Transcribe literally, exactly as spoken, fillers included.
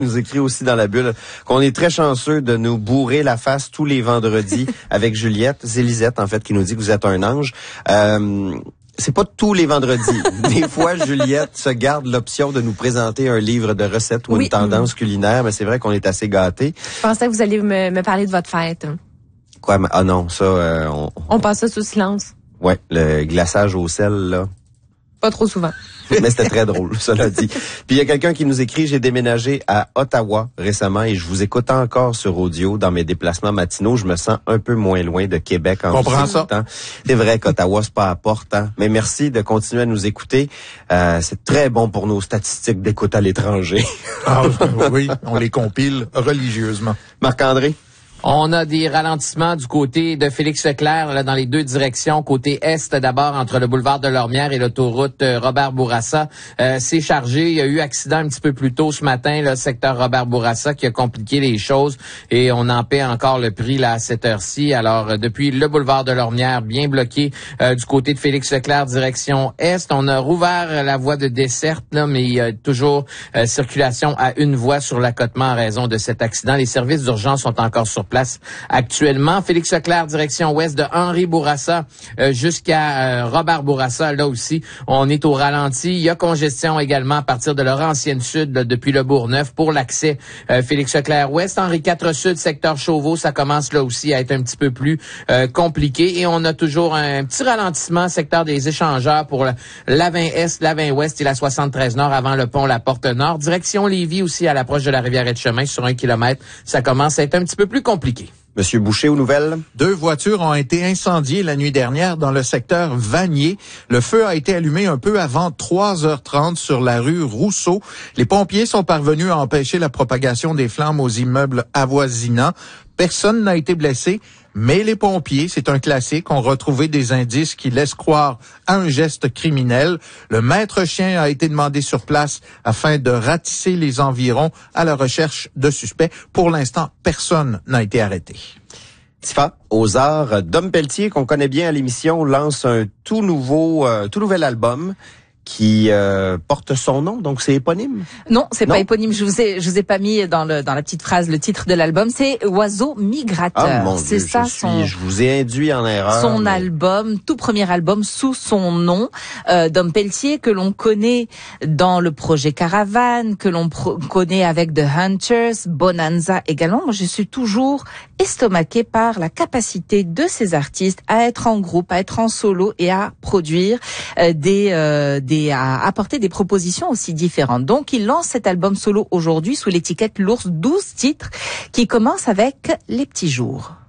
nous écrit aussi dans la bulle qu'on est très chanceux de nous bourrer la face tous les vendredis avec Juliette. C'est Lisette, en fait, qui nous dit que vous êtes un ange. Euh, c'est pas tous les vendredis. Des fois, Juliette se garde l'option de nous présenter un livre de recettes ou oui. une tendance culinaire, mais c'est vrai qu'on est assez gâtés. Je pensais que vous alliez me, me parler de votre fête. Quoi? Ah non, ça... Euh, on, on passe ça sous silence. Ouais, le glaçage au sel, là. Pas trop souvent. Mais c'était très drôle, cela dit. Puis il y a quelqu'un qui nous écrit, j'ai déménagé à Ottawa récemment et je vous écoute encore sur audio dans mes déplacements matinaux. Je me sens un peu moins loin de Québec en Comprends ça. C'est vrai qu'Ottawa, c'est pas à porte, hein. Mais merci de continuer à nous écouter. Euh, c'est très bon pour nos statistiques d'écoute à l'étranger. Ah oui, on les compile religieusement. Marc-André? On a des ralentissements du côté de Félix-Leclerc, là, dans les deux directions. Côté est, d'abord, entre le boulevard de Lormière et l'autoroute euh, Robert-Bourassa. Euh, c'est chargé. Il y a eu accident un petit peu plus tôt ce matin, le secteur Robert-Bourassa, qui a compliqué les choses. Et on en paie encore le prix, là, à cette heure-ci. Alors, euh, depuis le boulevard de Lormière, bien bloqué euh, du côté de Félix-Leclerc, direction est. On a rouvert la voie de desserte, là, mais il y a toujours euh, circulation à une voie sur l'accotement en raison de cet accident. Les services d'urgence sont encore sur place actuellement. Félix Leclerc, direction ouest de Henri Bourassa euh, jusqu'à euh, Robert Bourassa. Là aussi, on est au ralenti. Il y a congestion également à partir de Laurentienne Sud là, depuis le Bourgneuf pour l'accès euh, Félix Leclerc ouest. Henri quatre Sud, secteur Chauveau, ça commence là aussi à être un petit peu plus euh, compliqué. Et on a toujours un petit ralentissement secteur des échangeurs pour l'A vingt Est, l'A vingt Ouest et la soixante-treize Nord avant le pont La Porte Nord. Direction Lévis aussi à l'approche de la Rivière-et-Chemin sur un kilomètre. Ça commence à être un petit peu plus compliqué. Monsieur Boucher, aux nouvelles? Deux voitures ont été incendiées la nuit dernière dans le secteur Vanier. Le feu a été allumé un peu avant trois heures trente sur la rue Rousseau. Les pompiers sont parvenus à empêcher la propagation des flammes aux immeubles avoisinants. Personne n'a été blessé, mais les pompiers, c'est un classique, ont retrouvé des indices qui laissent croire à un geste criminel. Le maître chien a été demandé sur place afin de ratisser les environs à la recherche de suspects. Pour l'instant, personne n'a été arrêté. Tifa, aux arts, Dom Pelletier, qu'on connaît bien à l'émission, lance un tout nouveau, euh, tout nouvel album qui euh, porte son nom, donc c'est éponyme. Non, c'est non? pas éponyme. Je vous ai, je vous ai pas mis dans le dans la petite phrase le titre de l'album. C'est Oiseau migrateur. Ah mon c'est Dieu, ça. Je, suis, son, je vous ai induit en erreur. Son mais... album, tout premier album sous son nom, euh, Dom Pelletier, que l'on connaît dans le projet Caravane, que l'on pro- connaît avec The Hunters, Bonanza également. Moi, je suis toujours estomaquée par la capacité de ces artistes à être en groupe, à être en solo et à produire euh, des euh, des à apporter des propositions aussi différentes. Donc, il lance cet album solo aujourd'hui sous l'étiquette L'Ours, douze titres qui commencent avec Les Petits Jours.